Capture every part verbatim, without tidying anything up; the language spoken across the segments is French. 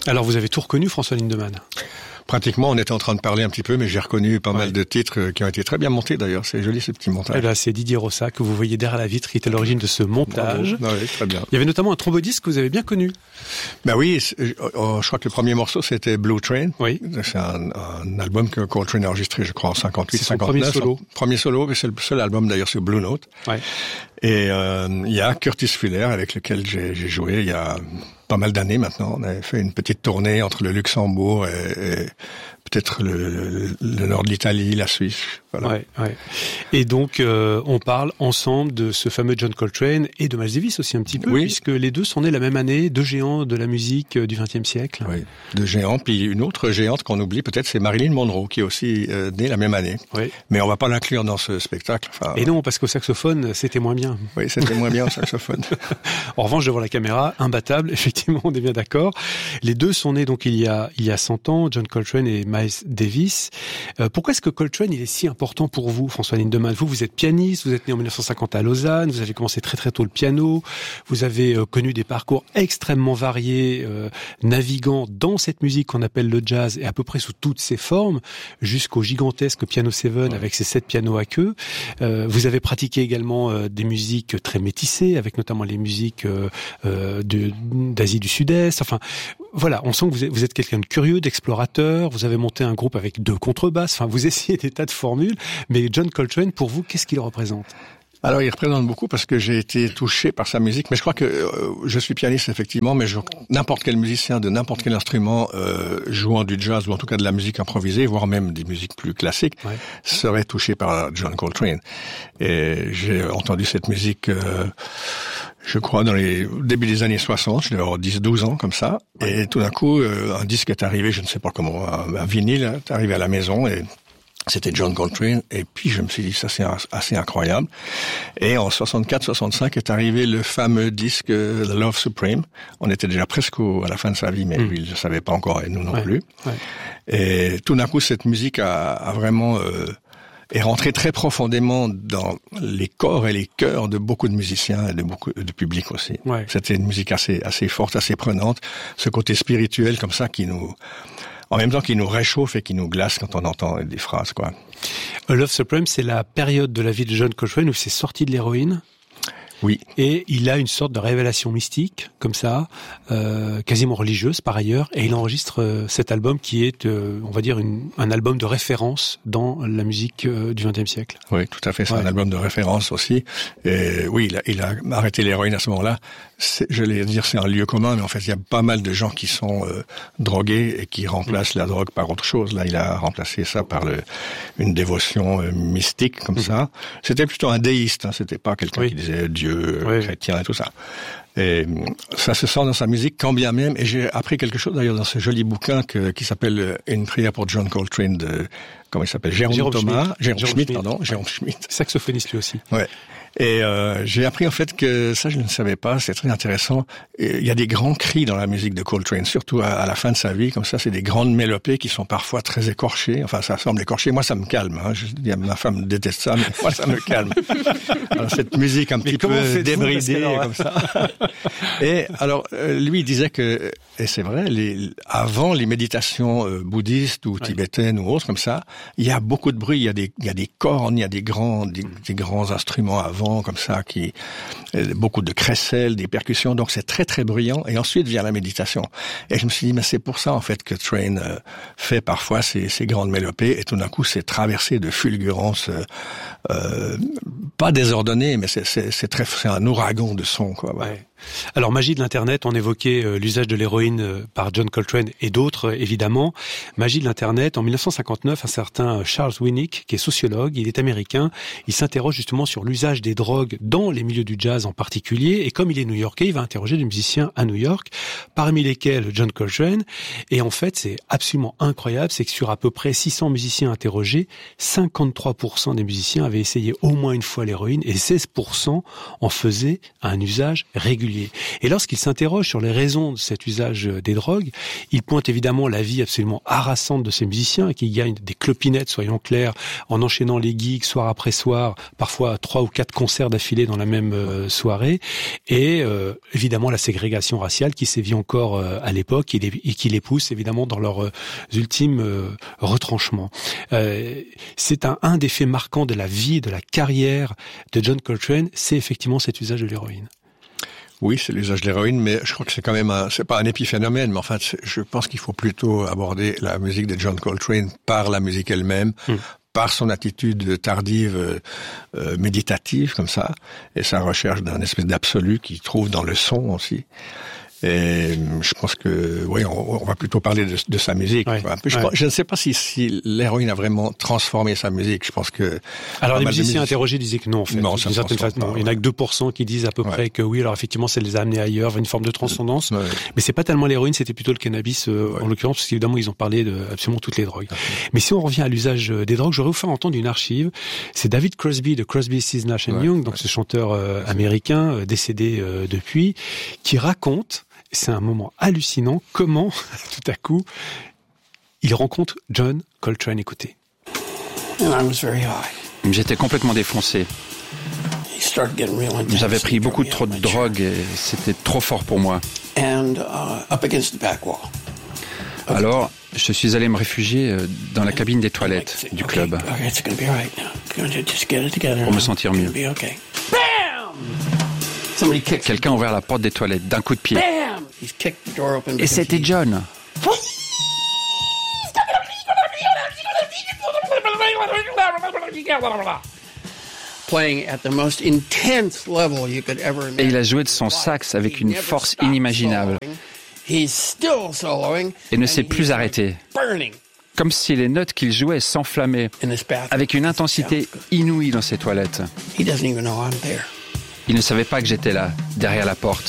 Alors vous avez tout reconnu, François Lindemann? Pratiquement, on était en train de parler un petit peu, mais j'ai reconnu pas ouais. mal de titres qui ont été très bien montés d'ailleurs. C'est joli ce petit montage. Et là, c'est Didier Rossa que vous voyez derrière la vitre, qui est à l'origine de ce montage. Bravo. Oui, très bien. Il y avait notamment un trombodiste que vous avez bien connu. Ben oui, oh, je crois que le premier morceau c'était Blue Train. Oui. C'est un, un album que Coltrane a enregistré, je crois, en cinquante-huit, cinquante-neuf. Premier solo. Premier solo, c'est le seul album d'ailleurs sur Blue Note. Ouais. Et euh, il y a Curtis Fuller avec lequel j'ai, j'ai joué il y a pas mal d'années maintenant. On avait fait une petite tournée entre le Luxembourg et, et peut-être le, le, le nord de l'Italie, la Suisse. Voilà. Ouais, ouais. Et donc, euh, on parle ensemble de ce fameux John Coltrane et de Miles Davis aussi un petit peu, oui. puisque les deux sont nés la même année, deux géants de la musique du vingtième siècle. Oui, deux géants. Puis une autre géante qu'on oublie peut-être, c'est Marilyn Monroe, qui est aussi euh, née la même année. Oui. Mais on va pas l'inclure dans ce spectacle. Enfin, et non, parce qu'au saxophone, c'était moins bien. Oui, c'était moins bien au saxophone. En revanche, devant la caméra, imbattable, effectivement, on est bien d'accord. Les deux sont nés donc il y a il y a cent ans, John Coltrane et Miles Davis. Euh, pourquoi est-ce que Coltrane il est si important pour vous, François Lindemann? Vous, vous êtes pianiste, vous êtes né en mille neuf cent cinquante à Lausanne, vous avez commencé très très tôt le piano, vous avez euh, connu des parcours extrêmement variés, euh, naviguant dans cette musique qu'on appelle le jazz et à peu près sous toutes ses formes, jusqu'au gigantesque Piano Seven ouais. avec ses sept pianos à queue. Euh, vous avez pratiqué également euh, des musiques très métissées, avec notamment les musiques euh, euh, de, d'Asie du Sud-Est. Enfin, voilà, on sent que vous êtes, vous êtes quelqu'un de curieux, d'explorateur. Vous avez monté un groupe avec deux contrebasses. Enfin, vous essayez des tas de formules. Mais John Coltrane, pour vous, qu'est-ce qu'il représente? Alors, il représente beaucoup parce que j'ai été touché par sa musique. Mais je crois que euh, je suis pianiste, effectivement, mais je, n'importe quel musicien de n'importe quel instrument euh, jouant du jazz ou en tout cas de la musique improvisée, voire même des musiques plus classiques, ouais. serait touché par John Coltrane. Et j'ai entendu cette musique... Euh, je crois, dans les début des années soixante, je devais avoir dix douze ans, comme ça. Et tout d'un coup, euh, un disque est arrivé, je ne sais pas comment, un, un vinyle est arrivé à la maison, et c'était John Coltrane. Et puis, je me suis dit, ça, c'est assez incroyable. Et en soixante-quatre soixante-cinq est arrivé le fameux disque The Love Supreme. On était déjà presque au, à la fin de sa vie, mais mmh. lui, il ne le savait pas encore, et nous non ouais. plus. Ouais. Et tout d'un coup, cette musique a, a vraiment... Euh, est rentré très profondément dans les corps et les cœurs de beaucoup de musiciens et de beaucoup de public aussi. Ouais. C'était une musique assez assez forte, assez prenante, ce côté spirituel comme ça qui nous, en même temps qui nous réchauffe et qui nous glace quand on entend des phrases quoi. A Love Supreme, c'est la période de la vie de John Coltrane où c'est sorti de l'héroïne. Oui. Et il a une sorte de révélation mystique, comme ça, euh, quasiment religieuse par ailleurs, et il enregistre euh, cet album qui est, euh, on va dire, une, un album de référence dans la musique euh, du vingtième siècle. Oui, tout à fait, c'est ouais. un album de référence aussi. Et oui, il a, il a arrêté l'héroïne à ce moment-là. C'est, je vais dire, c'est un lieu commun, mais en fait, il y a pas mal de gens qui sont euh, drogués et qui remplacent mmh. la drogue par autre chose. Là, il a remplacé ça par le, une dévotion euh, mystique, comme mmh. ça. C'était plutôt un déiste, hein, c'était pas quelqu'un oui. qui disait Dieu, oui. chrétien et tout ça. Et ça se sent dans sa musique, quand bien même, et j'ai appris quelque chose d'ailleurs dans ce joli bouquin que, qui s'appelle Une prière pour John Coltrane de, comment il s'appelle, Jérôme, Jérôme Thomas, Schmitt. Jérôme, Jérôme Schmitt, Schmitt, pardon, Jérôme Schmitt. Saxophoniste lui aussi. Ouais. Et euh, j'ai appris en fait que ça je ne savais pas, c'est très intéressant. Et il y a des grands cris dans la musique de Coltrane, surtout à, à la fin de sa vie, comme ça, c'est des grandes mélopées qui sont parfois très écorchées. Enfin, ça semble écorché. Moi, ça me calme. Hein. Je, ma femme déteste ça, mais moi, ça me calme. Alors, cette musique un petit peu débridée comme ça. Et alors, lui, il disait que, et c'est vrai, les, avant les méditations euh, bouddhistes ou ouais. tibétaines ou autres comme ça, il y a beaucoup de bruit. Il y a des, il y a des cornes, il y a des grands, des, des grands instruments avant. Comme ça, qui beaucoup de crécelles, des percussions, donc c'est très très bruyant. Et ensuite vient la méditation. Et je me suis dit, mais c'est pour ça en fait que Train euh, fait parfois ces, ces grandes mélopées. Et tout d'un coup, c'est traversé de fulgurances, euh, euh, pas désordonnées, mais c'est, c'est, c'est très, c'est un ouragan de sons, quoi. Ouais. Ouais. Alors, magie de l'Internet, on évoquait euh, l'usage de l'héroïne euh, par John Coltrane et d'autres, euh, évidemment. Magie de l'Internet, en dix-neuf cent cinquante-neuf, un certain Charles Winnick, qui est sociologue, il est américain, il s'interroge justement sur l'usage des drogues dans les milieux du jazz en particulier, et comme il est new-yorkais, il va interroger des musiciens à New York, parmi lesquels John Coltrane, et en fait, c'est absolument incroyable, c'est que sur à peu près six cents musiciens interrogés, cinquante-trois pour cent des musiciens avaient essayé au moins une fois l'héroïne, et seize pour cent en faisaient un usage régulier. régulier. Et lorsqu'il s'interroge sur les raisons de cet usage des drogues, il pointe évidemment la vie absolument harassante de ces musiciens qui gagnent des clopinettes, soyons clairs, en enchaînant les gigs soir après soir, parfois trois ou quatre concerts d'affilée dans la même euh, soirée, et euh, évidemment la ségrégation raciale qui sévit encore euh, à l'époque et, les, et qui les pousse évidemment dans leurs euh, ultimes euh, retranchements. Euh, c'est un, un des faits marquants de la vie, de la carrière de John Coltrane, c'est effectivement cet usage de l'héroïne. Oui, c'est l'usage de l'héroïne, mais je crois que c'est quand même un, c'est pas un épiphénomène, mais enfin, je pense qu'il faut plutôt aborder la musique de John Coltrane par la musique elle-même, mmh. par son attitude tardive, euh, méditative, comme ça, et sa recherche d'un espèce d'absolu qu'il trouve dans le son aussi. Et je pense que, oui, on, on va plutôt parler de, de sa musique. Ouais, je, ouais. je ne sais pas si, si l'héroïne a vraiment transformé sa musique. Je pense que... Alors, les musiciens interrogés disaient que non, en fait. Non, ça certaine façon, non. Il n'y en a que deux pour cent qui disent à peu ouais. près que oui, alors effectivement, ça les a amenés ailleurs, vers une forme de transcendance. Ouais. Mais c'est pas tellement l'héroïne, c'était plutôt le cannabis, euh, ouais. en l'occurrence, parce qu'évidemment, ils ont parlé de absolument toutes les drogues. Okay. Mais si on revient à l'usage des drogues, j'aurais vous faire entendre une archive. C'est David Crosby de Crosby, Stills, Nash and ouais. Young, donc ouais. ce chanteur euh, américain, euh, décédé euh, depuis, qui raconte, c'est un moment hallucinant, comment, tout à coup, il rencontre John Coltrane. Écoutez. J'étais complètement défoncé. J'avais pris beaucoup trop de drogue et c'était trop fort pour moi. Alors, je suis allé me réfugier dans la cabine des toilettes du club pour me sentir mieux. Quelqu'un a ouvert la porte des toilettes d'un coup de pied. Et c'était John. Et il a joué de son sax avec une force inimaginable. Et ne s'est plus arrêté. Comme si les notes qu'il jouait s'enflammaient avec une intensité inouïe dans ses toilettes. Il ne savait pas que j'étais là, derrière la porte.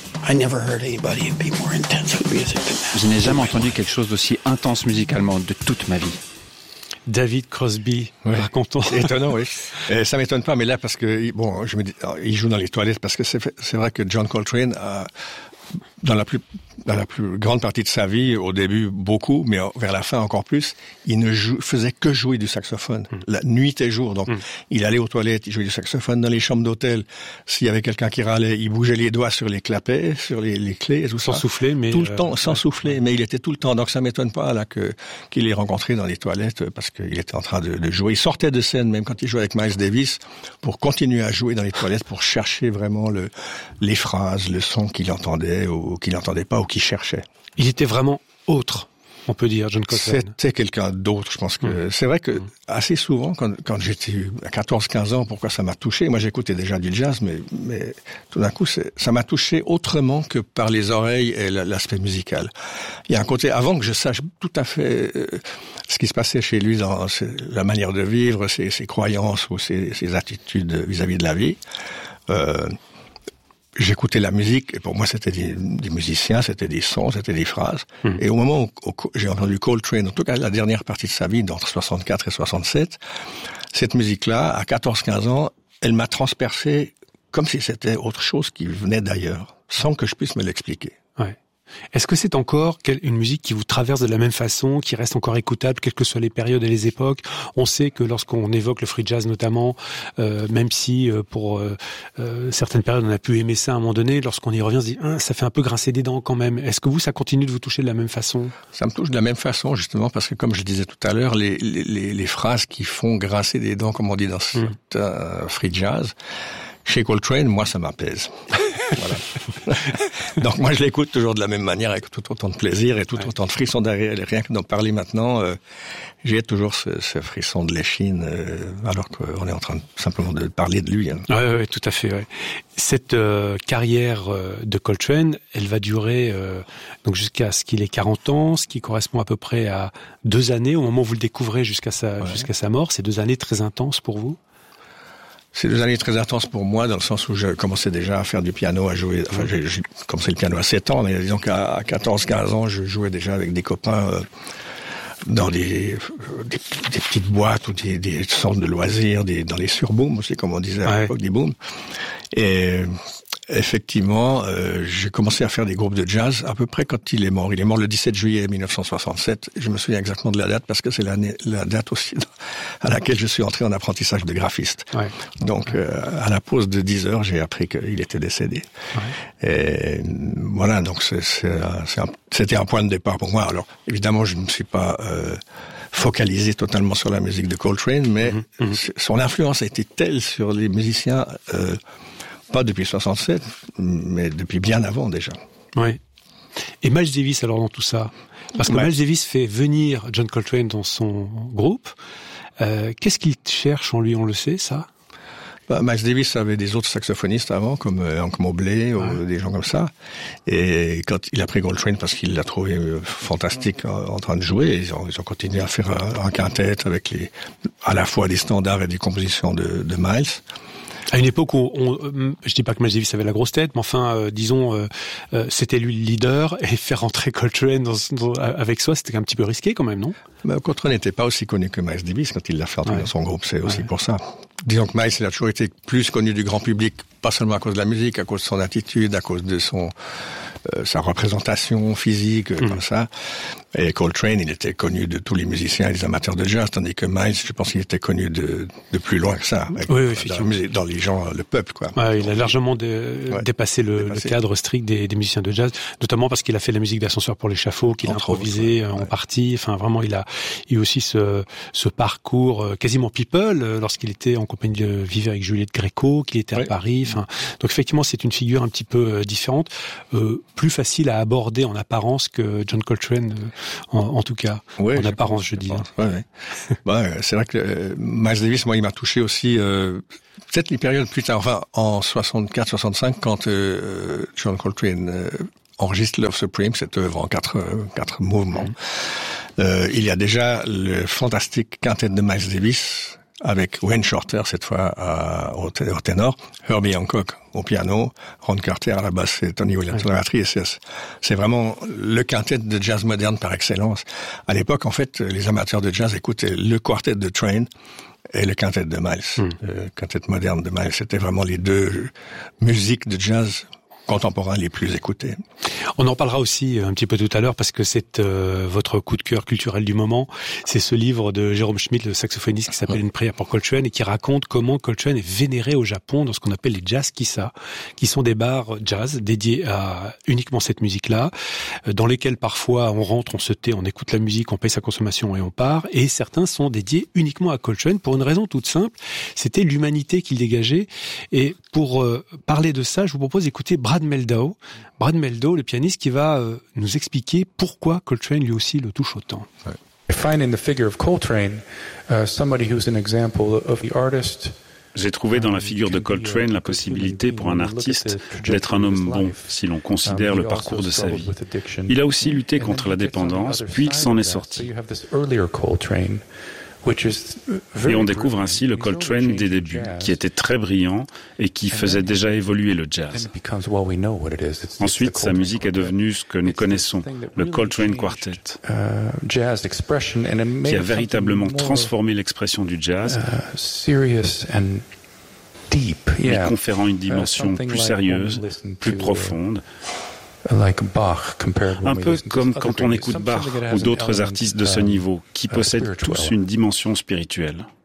Je n'ai jamais entendu quelque chose d'aussi intense musicalement de toute ma vie. David Crosby, oui. racontant. C'est étonnant, oui. Et ça m'étonne pas, mais là, parce que, bon, je me dis, il joue dans les toilettes, parce que c'est, c'est vrai que John Coltrane a, dans la plus, dans la plus grande partie de sa vie, au début, beaucoup, mais vers la fin encore plus, il ne jou- faisait que jouer du saxophone, mm. la nuit et jour. Donc, mm. il allait aux toilettes, il jouait du saxophone dans les chambres d'hôtel. S'il y avait quelqu'un qui râlait, il bougeait les doigts sur les clapets, sur les, les clés et tout sans ça. Sans souffler, mais... Tout le euh, temps, sans ouais. souffler, mais il était tout le temps. Donc, ça m'étonne pas, là, que, qu'il l'ait rencontré dans les toilettes, parce qu'il était en train de, de jouer. Il sortait de scène, même quand il jouait avec Miles Davis, pour continuer à jouer dans les toilettes, pour chercher vraiment le, les phrases, le son qu'il entendait, ou qu'il n'entendait pas, ou qu'il cherchait. Il était vraiment autre, on peut dire, John Coltrane. C'était quelqu'un d'autre, je pense que... Mmh. C'est vrai que assez souvent, quand, quand j'étais à quatorze quinze ans, pourquoi ça m'a touché? Moi, j'écoutais déjà du jazz, mais, mais tout d'un coup, c'est, ça m'a touché autrement que par les oreilles et l'aspect musical. Il y a un côté, avant que je sache tout à fait euh, ce qui se passait chez lui dans ses, la manière de vivre, ses, ses croyances ou ses, ses attitudes vis-à-vis de la vie, euh, j'écoutais la musique, et pour moi c'était des, des musiciens, c'était des sons, c'était des phrases. Mmh. Et au moment où, où j'ai entendu Coltrane, en tout cas la dernière partie de sa vie, entre soixante-quatre et soixante-sept, cette musique-là, à quatorze quinze ans, elle m'a transpercé comme si c'était autre chose qui venait d'ailleurs, sans que je puisse me l'expliquer. Ouais. Est-ce que c'est encore une musique qui vous traverse de la même façon, qui reste encore écoutable, quelles que soient les périodes et les époques? On sait que lorsqu'on évoque le free jazz notamment, euh, même si euh, pour euh, euh, certaines périodes on a pu aimer ça à un moment donné, lorsqu'on y revient on se dit ah, ça fait un peu grincer des dents quand même. Est-ce que vous, ça continue de vous toucher de la même façon? Ça me touche de la même façon justement parce que comme je disais tout à l'heure, les, les, les phrases qui font grincer des dents, comme on dit dans ce mmh. euh, free jazz, chez Coltrane, moi ça m'apaise. Voilà. Donc moi je l'écoute toujours de la même manière, avec tout autant de plaisir et tout ouais. autant de frissons derrière. Rien que d'en parler maintenant, euh, j'ai toujours ce, ce frisson de l'échine, euh, alors qu'on est en train de, simplement de parler de lui. Hein. Oui, ouais, tout à fait. Ouais. Cette euh, carrière euh, de Coltrane, elle va durer euh, donc jusqu'à ce qu'il ait quarante ans, ce qui correspond à peu près à deux années au moment où vous le découvrez jusqu'à sa ouais. jusqu'à sa mort. C'est deux années très intenses pour vous? C'est deux années très intenses pour moi, dans le sens où je commençais déjà à faire du piano, à jouer. Enfin, j'ai, j'ai commencé le piano à sept ans, mais disons qu'à quatorze quinze ans, je jouais déjà avec des copains euh, dans des, des, des petites boîtes ou des, des centres de loisirs, des, dans les surbooms aussi, comme on disait à ouais. l'époque, des booms. Et, effectivement, euh, j'ai commencé à faire des groupes de jazz à peu près quand il est mort. Il est mort le dix-sept juillet mille neuf cent soixante-sept. Je me souviens exactement de la date parce que c'est l'année, la date aussi à laquelle je suis entré en apprentissage de graphiste. Ouais. Donc, euh, à la pause de dix heures, j'ai appris qu'il était décédé. Ouais. Et voilà, donc c'est, c'est, c'est un, c'était un point de départ pour moi. Alors, évidemment, je ne me suis pas euh, focalisé totalement sur la musique de Coltrane, mais mmh, mmh. son influence a été telle sur les musiciens, euh, pas depuis soixante-sept, mais depuis bien avant déjà. Oui. Et Miles Davis alors dans tout ça, parce que ouais. Miles Davis fait venir John Coltrane dans son groupe. Euh, qu'est-ce qu'il cherche en lui, on le sait, ça? Bah, Miles Davis avait des autres saxophonistes avant, comme euh, Hank Mobley, ouais. ou des gens comme ça. Et quand il a pris Coltrane, parce qu'il l'a trouvé euh, fantastique en, en train de jouer, ils ont, ils ont continué à faire un, un quintet avec les, à la fois des standards et des compositions de, de Miles. À une époque où, on, je dis pas que Miles Davis avait la grosse tête, mais enfin, euh, disons, euh, euh, c'était lui le leader, et faire rentrer Coltrane dans, dans, avec soi, c'était un petit peu risqué quand même, non? Ben, Coltrane n'était pas aussi connu que Miles Davis quand il l'a fait entrer ouais. dans son groupe, c'est aussi ouais. pour ça. Disons que Miles, il a toujours été plus connu du grand public, pas seulement à cause de la musique, à cause de son attitude, à cause de son euh, sa représentation physique, mmh. comme ça. Et Coltrane, il était connu de tous les musiciens et les amateurs de jazz, tandis que Miles, je pense qu'il était connu de, de plus loin que ça. Avec, oui, oui, effectivement. Dans, dans les gens, le peuple, quoi. Ouais, il a largement de, ouais, dépassé, le, dépassé le cadre strict des, des musiciens de jazz, notamment parce qu'il a fait la musique d'Ascenseur pour l'échafaud, qu'il a improvisé autres, ouais. en ouais. partie. Enfin, vraiment, il a eu aussi ce, ce parcours quasiment people lorsqu'il était en compagnie de vivre avec Juliette Gréco, qu'il était ouais. à Paris. Enfin, donc effectivement, c'est une figure un petit peu différente, euh, plus facile à aborder en apparence que John Coltrane. En, en tout cas, ouais, en apparence, je, je dis. Ouais, ouais. bah, c'est vrai que euh, Miles Davis, moi, il m'a touché aussi, euh, peut-être les périodes plus tard, enfin, en soixante-quatre soixante-cinq, quand euh, John Coltrane euh, enregistre Love Supreme, cette œuvre en quatre, euh, quatre mouvements. Mm-hmm. Euh, il y a déjà le fantastique quintet de Miles Davis, avec Wayne Shorter, cette fois à, au, au ténor, Herbie Hancock au piano, Ron Carter à la basse et Tony Williams à la batterie. C'est, c'est vraiment le quintet de jazz moderne par excellence. À l'époque, en fait, les amateurs de jazz écoutaient le quartet de Train et le quintet de Miles. Mm. Le quintet moderne de Miles, c'était vraiment les deux musiques de jazz contemporains les plus écoutés. On en parlera aussi un petit peu tout à l'heure parce que c'est euh, votre coup de cœur culturel du moment. C'est ce livre de Jérôme Schmidt, le saxophoniste, qui s'appelle Une prière pour Coltrane et qui raconte comment Coltrane est vénéré au Japon dans ce qu'on appelle les jazz kissa, qui sont des bars jazz dédiés à uniquement cette musique-là, dans lesquels parfois on rentre, on se tait, on écoute la musique, on paye sa consommation et on part. Et certains sont dédiés uniquement à Coltrane pour une raison toute simple, c'était l'humanité qu'il dégageait. Et pour euh, parler de ça, je vous propose d'écouter Brad Mehldau. Brad Mehldau, le pianiste, qui va euh, nous expliquer pourquoi Coltrane lui aussi le touche autant. Ouais. I find in the figure of Coltrane uh, somebody who's an example of the artist. J'ai trouvé dans la figure de Coltrane la possibilité pour un artiste d'être un homme bon, si l'on considère le parcours de sa vie. Il a aussi lutté contre la dépendance, puis il s'en est sorti. Et on découvre ainsi le Coltrane des débuts, qui était très brillant et qui faisait déjà évoluer le jazz. Ensuite, sa musique est devenue ce que nous connaissons, le Coltrane Quartet, qui a véritablement transformé l'expression du jazz, lui conférant une dimension plus sérieuse, plus profonde, un peu comme quand on écoute Bach ou d'autres artistes de ce niveau, qui possèdent tous une dimension spirituelle.